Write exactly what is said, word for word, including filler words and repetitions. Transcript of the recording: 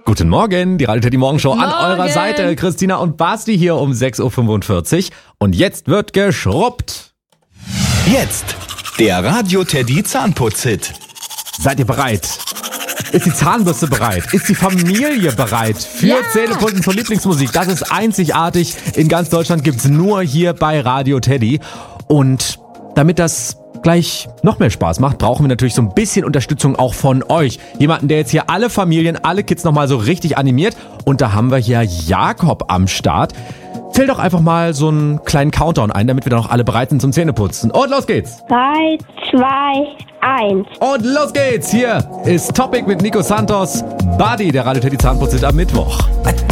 Guten Morgen, die Radio Teddy Morgenshow an Morgen. eurer Seite. Christina und Basti hier um sechs Uhr fünfundvierzig. Und jetzt wird geschrubbt. Jetzt der Radio Teddy Zahnputz-Hit. Seid ihr bereit? Ist die Zahnbürste bereit? Ist die Familie bereit für Ja. Zähneputzen zur Lieblingsmusik? Das ist einzigartig. In ganz Deutschland gibt's nur hier bei Radio Teddy. Und damit das gleich noch mehr Spaß macht, brauchen wir natürlich so ein bisschen Unterstützung auch von euch. Jemanden, der jetzt hier alle Familien, alle Kids nochmal so richtig animiert. Und da haben wir hier Jakob am Start. Zähl doch einfach mal so einen kleinen Countdown ein, damit wir dann auch alle bereit sind zum Zähneputzen. Und los geht's! drei, zwei, eins. Und los geht's! Hier ist Topic mit Nico Santos. Buddy, der Radio Teddy Zahnputz am Mittwoch.